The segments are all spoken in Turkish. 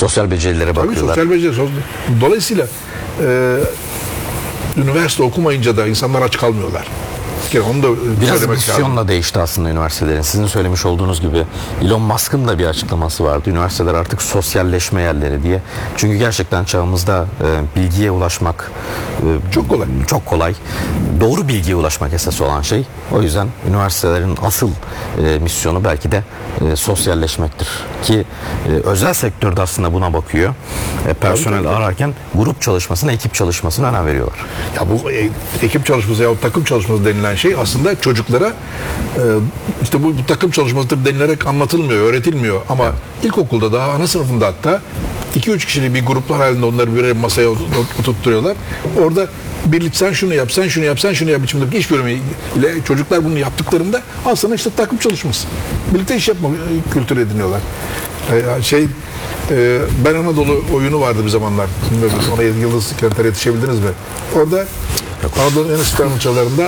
Sosyal becerilere Tabii bakıyorlar. sosyal beceri. Dolayısıyla üniversite okumayınca da insanlar aç kalmıyorlar. Onu da Biraz misyonla değişti aslında üniversitelerin. Sizin söylemiş olduğunuz gibi Elon Musk'ın da bir açıklaması vardı. Üniversiteler artık sosyalleşme yerleri diye. Çünkü gerçekten çağımızda bilgiye ulaşmak çok kolay. Çok kolay. Doğru bilgiye ulaşmak esas olan şey. O yüzden üniversitelerin asıl misyonu belki de sosyalleşmektir. Ki özel sektörde aslında buna bakıyor. Personel ararken grup çalışmasına, ekip çalışmasına önem veriyorlar. Ya bu ekip çalışması ya takım çalışması denilen şey aslında çocuklara işte bu takım çalışması denilerek anlatılmıyor, öğretilmiyor. Ama ilkokulda daha ana sınıfında hatta 2-3 kişilik bir gruplar halinde onları bir masaya oturtturuyorlar. Orada birlik sen şunu yap, sen şunu yap, sen şunu yap biçimde iş bölümü ile çocuklar bunu yaptıklarında aslında işte takım çalışması. Birlikte iş yapma kültürü ediniyorlar. Ben Anadolu oyunu vardı bir zamanlar. Bilmiyorum, ona Yıldız Kent'e yetişebildiniz mi? Orada Anadolu en eski tanrıçalarından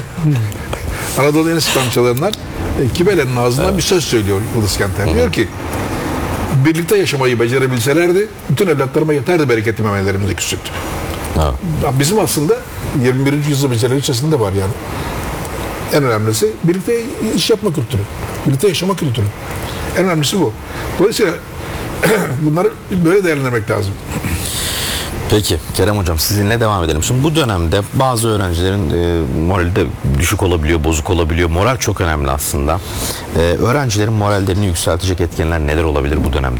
Anadolu en eski tanrıçalarından Kibele'nin ağzından bir söz söylüyor Yıldız Kent'e. Diyor ki birlikte yaşamayı becerebilselerdi bütün evlatlarıma yeterdi bereketli memelerimizdeki süt. Bizim aslında 21. yüzyıl becerileri içerisinde var yani. En önemlisi birlikte iş yapma kültürü. Birlikte yaşama kültürü. En önemlisi bu. Dolayısıyla bunları böyle değerlendirmek lazım. Peki Kerem Hocam sizinle devam edelim. Şimdi bu dönemde bazı öğrencilerin morali de düşük olabiliyor, bozuk olabiliyor. Moral çok önemli aslında. Öğrencilerin morallerini yükseltecek etkenler neler olabilir bu dönemde?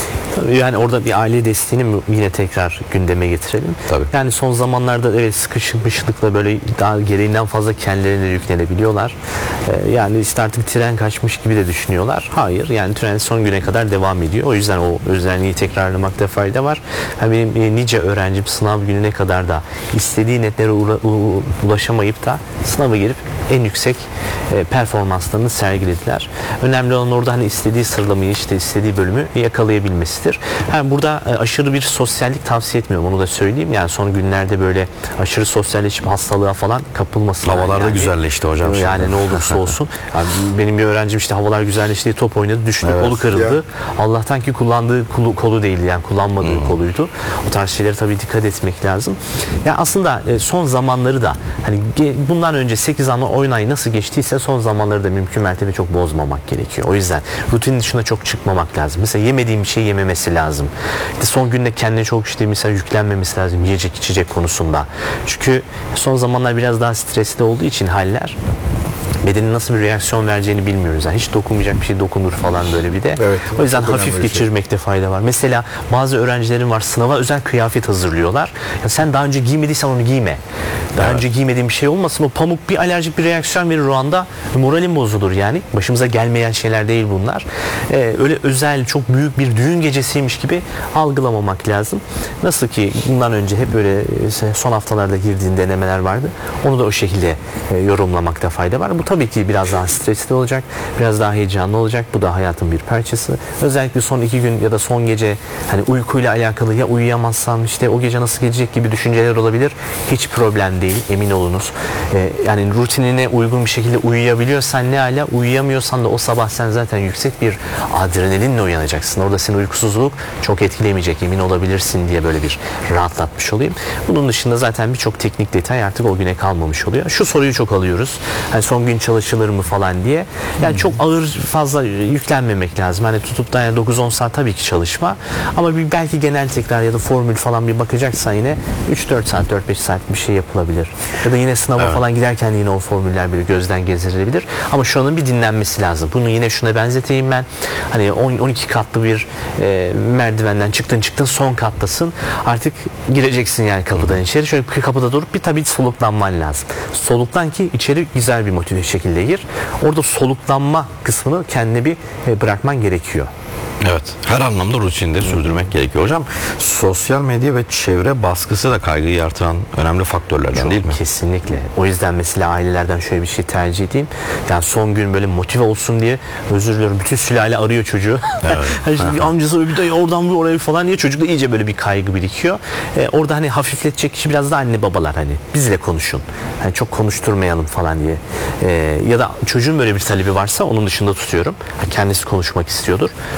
Yani orada bir aile desteğini yine tekrar gündeme getirelim. Tabii. Yani son zamanlarda evet sıkışmışlıkla böyle daha gereğinden fazla kendilerine yüklenebiliyorlar. Yani işte artık tren kaçmış gibi de düşünüyorlar. Hayır, yani tren son güne kadar devam ediyor. O yüzden o özelliği tekrarlamakta fayda var. Yani benim nice öğrencim sınav gününe kadar da istediği netlere ulaşamayıp da sınava girip en yüksek performanslarını sergilediler. Önemli olan orada hani istediği sıralamayı, işte istediği bölümü yakalayabilmesidir. Yani burada aşırı bir sosyallik tavsiye etmiyorum, onu da söyleyeyim. Yani son günlerde böyle aşırı sosyalleşip hastalığa falan kapılmasın. Havalar da yani güzelleşti hocam. Yani ne olursa olsun. Yani benim bir öğrencim işte havalar güzelleşti diye top oynadı, düştü, kolu kırıldı. Ya. Allah'tan ki kullandığı kolu değildi, yani kullanmadığı koluydu. O tarz şeylere tabii dikkat etmek lazım. Yani aslında son zamanları da hani bundan önce 8 ama oyun ayı nasıl geçtiyse son zamanları da mümkün mertebe çok bozmamak gerekiyor. O yüzden rutinin dışına çok çıkmamak lazım. Mesela yemediğim bir şey yememesi lazım. İşte son günde kendine çok işte mesela yüklenmemesi lazım yiyecek içecek konusunda. Çünkü son zamanlar biraz daha stresli olduğu için haller, bedenin nasıl bir reaksiyon vereceğini bilmiyoruz. Yani hiç dokunmayacak bir şey dokunur falan böyle bir de. Evet, o yüzden hafif geçirmekte fayda var. Mesela bazı öğrencilerin var, sınava özel kıyafet hazırlıyorlar. Ya sen daha önce giymediysen onu giyme. Daha önce giymediğin bir şey olmasın. O pamuk bir alerjik bir reaksiyon verir o anda. Moralin bozulur yani. Başımıza gelmeyen şeyler değil bunlar. Öyle özel, çok büyük bir düğün gecesiymiş gibi algılamamak lazım. Nasıl ki bundan önce hep böyle son haftalarda girdiğin denemeler vardı. Onu da o şekilde yorumlamakta fayda var. Bu tabii ki biraz daha stresli olacak, biraz daha heyecanlı olacak. Bu da hayatın bir parçası. Özellikle son 2 gün ya da son gece hani uykuyla alakalı, ya uyuyamazsam işte o gece nasıl gelecek gibi düşünceler olabilir. Hiç problem değil, emin olunuz. Yani rutinine uygun bir şekilde uyuyabiliyorsan ne ala, uyuyamıyorsan da o sabah sen zaten yüksek bir adrenalinle uyanacaksın. Orada senin uykusuzluk çok etkilemeyecek, emin olabilirsin diye böyle bir rahatlatmış olayım. Bunun dışında zaten birçok teknik detay artık o güne kalmamış oluyor. Şu soruyu çok alıyoruz. Hani son gün çalışılır mı falan diye. Yani çok ağır, fazla yüklenmemek lazım. Hani tutup da yani 9-10 saat tabii ki çalışma. Ama bir belki genel tekrar ya da formül falan bir bakacaksan yine 3-4 saat, 4-5 saat bir şey yapılabilir. Ya da yine sınava falan giderken yine o formüller bir gözden gezirilebilir. Ama şu anın bir dinlenmesi lazım. Bunu yine şuna benzeteyim ben. Hani 12 katlı bir merdivenden çıktın son kattasın. Artık gireceksin yani kapıdan içeri. Şöyle kapıda durup bir tabii soluklanman lazım. Soluklan ki içeri güzel bir motive şekilde gir. Orada soluklanma kısmını kendine bir bırakman gerekiyor. Evet. Her anlamda rutinde sürdürmek gerekiyor. Hocam sosyal medya ve çevre baskısı da kaygıyı artıran önemli faktörlerden çok, değil mi? Kesinlikle. O yüzden mesela ailelerden şöyle bir şey tercih edeyim. Yani son gün böyle motive olsun diye, özür diliyorum, bütün sülale arıyor çocuğu. Evet. Yani amcası bir de oradan bir oraya falan diye çocukta iyice böyle bir kaygı birikiyor. Orada hani hafifletecek kişi biraz da anne babalar, hani bizle konuşun. Hani çok konuşturmayalım falan diye. Ya da çocuğun böyle bir talebi varsa onun dışında tutuyorum. Kendisi konuşmak istiyordur.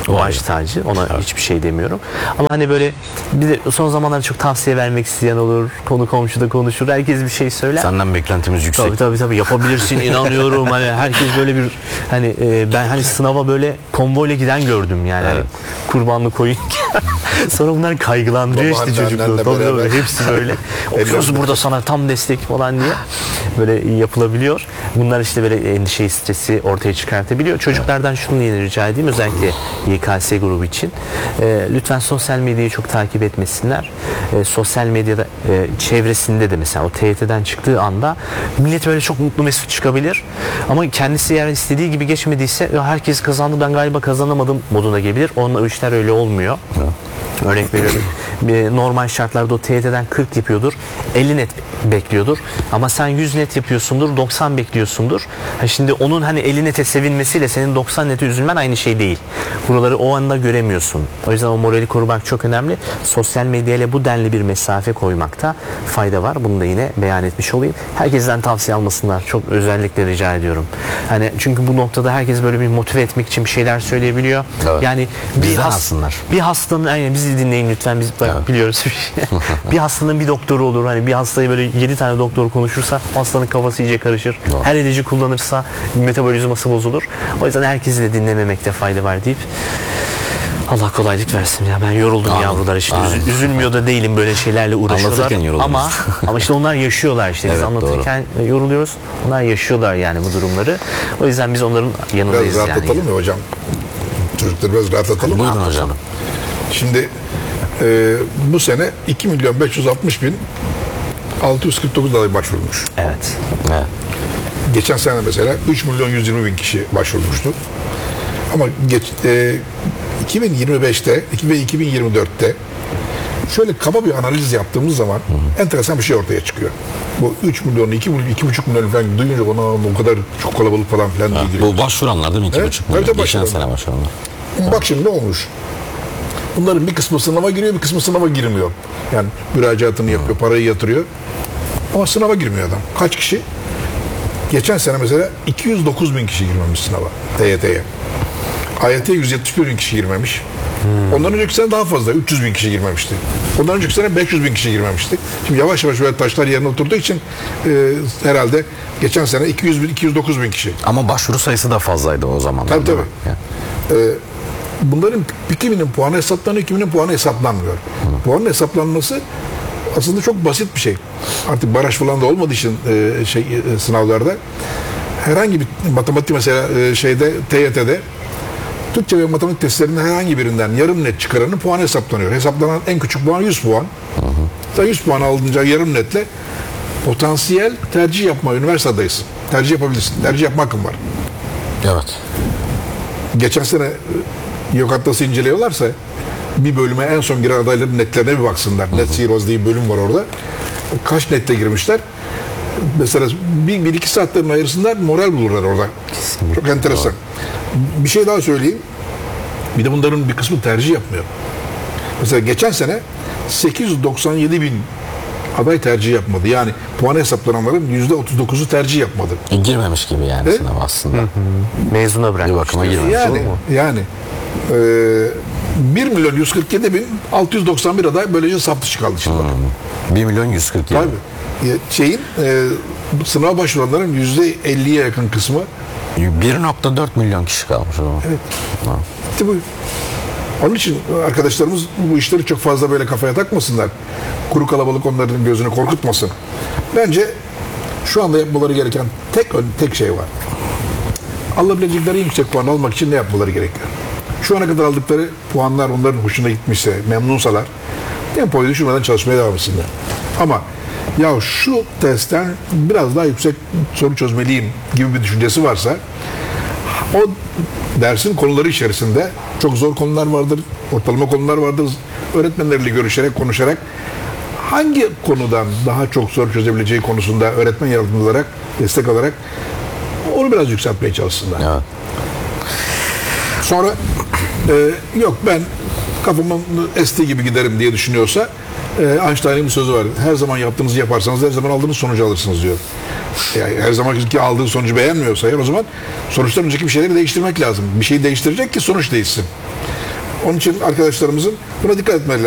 baş tacı. Ona hiçbir şey demiyorum. Ama hani böyle bir de son zamanlarda çok tavsiye vermek isteyen olur. Konu komşuda konuşur. Herkes bir şey söyler. Senden beklentimiz yüksek. Tabii yapabilirsin, inanıyorum. Hani herkes böyle bir hani ben hani sınava böyle konvoyla giden gördüm yani. Hani kurbanlı koyun. Sonra bunlar kaygılandırıyor işte Babaannenle çocukları. Tabii beraber. hepsi böyle. Okuyoruz burada sana tam destek falan diye böyle yapılabiliyor. Bunlar işte böyle endişeyi, stresi ortaya çıkartabiliyor. Çocuklardan şunu yine rica edeyim özellikle YKS grubu için. Lütfen sosyal medyayı çok takip etmesinler. Sosyal medyada çevresinde de mesela o TYT'den çıktığı anda millet böyle çok mutlu mesut çıkabilir. Ama kendisi eğer istediği gibi geçmediyse ya herkes kazandı ben galiba kazanamadım moduna gelebilir. Onunla o işler öyle olmuyor. Örnek veriyorum. Normal şartlarda o TYT'den 40 yapıyordur. 50 net bekliyordur. Ama sen 100 net yapıyorsundur. 90 bekliyorsundur. Şimdi onun hani 50 nete sevinmesiyle senin 90 nete üzülmen aynı şey değil. Buraları o anda göremiyorsun. O yüzden o morali korumak çok önemli. Sosyal medyayla bu denli bir mesafe koymakta fayda var. Bunu da yine beyan etmiş olayım. Herkesten tavsiye almasınlar. Çok özellikle rica ediyorum. Hani çünkü bu noktada herkes böyle bir motive etmek için bir şeyler söyleyebiliyor. Evet. Yani Bizden alsınlar. bir hastanın aynen bizi dinleyin lütfen biz biliyoruz bir hastanın bir doktoru olur hani bir hastayı böyle 7 tane doktor konuşursa hastanın kafası iyice karışır. Doğru. Her ilacı kullanırsa metabolizması bozulur. O yüzden herkesi de dinlememekte fayda var deyip Allah kolaylık versin ya ben yoruldum Amin. yavrular işte Amin. üzülmüyor da değilim böyle şeylerle uğraşıyorlar Anlatırken yoruldunuz. ama işte onlar yaşıyorlar işte biz Evet, anlatırken yoruluyoruz onlar yaşıyorlar yani bu durumları o yüzden biz onların yanındayız Biraz yani. rahatlatalım mı hocam? Çocukları biraz rahatlatalım mı? Buyurun hocam. Şimdi bu sene 2.560.649 aday başvurmuş. Evet. Evet. Geçen sene mesela 3.120.000 kişi başvurmuştu. Ama 2025'te ve 2024'te şöyle kaba bir analiz yaptığımız zaman enteresan bir şey ortaya çıkıyor. Bu 3 milyon, 2,5 milyon falan duyunca ona o kadar çok kalabalık falan filan Evet, değil. bu başvuranlar değil mi? 2,5 Evet, milyon. tabii Geçen başvuranlar. sene başvuranlar. Bak şimdi ne olmuş? Bunların bir kısmı sınava giriyor, bir kısmı sınava girmiyor. Yani müracaatını yapıyor, parayı yatırıyor. Ama sınava girmiyor adam. Kaç kişi? Geçen sene mesela 209.000 kişi girmemiş sınava, TYT'ye. AYT'ye 171.000 kişi girmemiş. Ondan önceki sene daha fazla, 300.000 kişi girmemişti. Ondan önceki sene 500.000 kişi girmemişti. Şimdi yavaş yavaş böyle taşlar yerine oturduğu için herhalde geçen sene 209.000 kişi. Ama başvuru sayısı da fazlaydı o zaman. Tabii. Yani. Bunların kiminin puanı hesaplanıyor, kiminin puanı hesaplanmıyor. Puanın hesaplanması aslında çok basit bir şey. Artık baraj falan da olmadığı için sınavlarda herhangi bir matematik mesela TYT'de Türkçe ve matematik testlerinden herhangi birinden yarım net çıkaranın puanı hesaplanıyor. Hesaplanan en küçük puan 100 puan. 100 puan alınca yarım netle potansiyel tercih yapma üniversite adayısın. Tercih yapabilirsin. Tercih yapma hakkın var. Evet. Geçen sene yok atlası inceliyorlarsa bir bölüme en son giren adayların netlerine bir baksınlar. Net Zeros diye bir bölüm var orada. Kaç nette girmişler? Mesela bir iki saatlerini ayırsınlar moral bulurlar orada. Kesinlikle. Çok enteresan. Bir şey daha söyleyeyim. Bir de bunların bir kısmı tercih yapmıyor. Mesela geçen sene 897.000 aday tercih yapmadı. Yani puan hesaplananların %39'u tercih yapmadı. Girmemiş gibi yani Evet. sınav aslında. Mezuna Bir bırakmış. bakıma girmemiş. Yani 1.147.691 aday böylece saf dışı kaldı şimdi. 1.147.000. Tabii. Sınav başvuranların %50'ye yakın kısmı 1.4 milyon kişi kalmış o zaman. evet. Ha. İşte bu. Onun için arkadaşlarımız bu işleri çok fazla böyle kafaya takmasınlar. Kuru kalabalık onların gözünü korkutmasın. Bence şu anda yapmaları gereken tek şey var. Alabilecekleri en yüksek puan almak için ne yapmaları gerekiyor? Şu ana kadar aldıkları puanlar onların hoşuna gitmişse, memnunsalar tempoyu düşürmeden çalışmaya devam etsinler. Ama ya şu testten biraz daha yüksek soru çözmeliyim gibi bir düşüncesi varsa o dersin konuları içerisinde çok zor konular vardır, ortalama konular vardır. Öğretmenleriyle görüşerek, konuşarak hangi konudan daha çok soru çözebileceği konusunda öğretmen yardımcı olarak, destek alarak onu biraz yükseltmeye çalışsınlar. Evet. Sonra yok ben kafamın estiği gibi giderim diye düşünüyorsa Einstein'ın bir sözü var. Her zaman yaptığınızı yaparsanız her zaman aldığınız sonucu alırsınız diyor. Yani her zamanki aldığı sonucu beğenmiyorsa eğer o zaman sonuçtan önceki bir şeyleri değiştirmek lazım. Bir şeyi değiştirecek ki sonuç değişsin. Onun için arkadaşlarımızın buna dikkat etmeleri